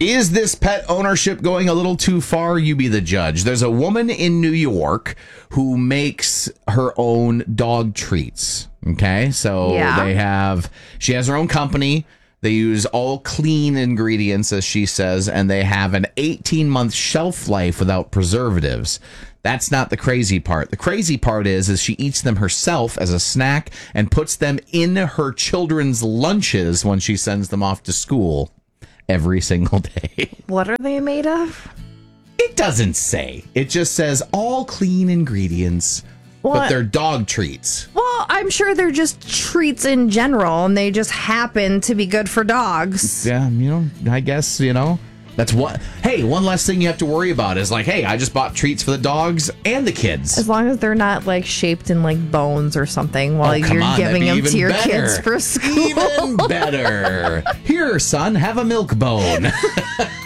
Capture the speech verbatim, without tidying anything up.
Is this pet ownership going a little too far? You be the judge. There's a woman in New York who makes her own dog treats. Okay, so Yeah. they have, she has her own company. They use all clean ingredients, as she says, and they have an eighteen-month shelf life without preservatives. That's not the crazy part. The crazy part is, is she eats them herself as a snack and puts them in her children's lunches when she sends them off to school every single day. What are they made of? It doesn't say. It just says all clean ingredients, What? but they're dog treats. Well, I'm sure they're just treats in general, and they just happen to be good for dogs. Yeah, you know, I guess, you know, that's what. Hey, one less thing you have to worry about is like, hey, I just bought treats for the dogs and the kids. As long as they're not like shaped in like bones or something while Oh, come you're on, giving that'd be them to even your better. kids for school. Even better. Here, son, have a milk bone.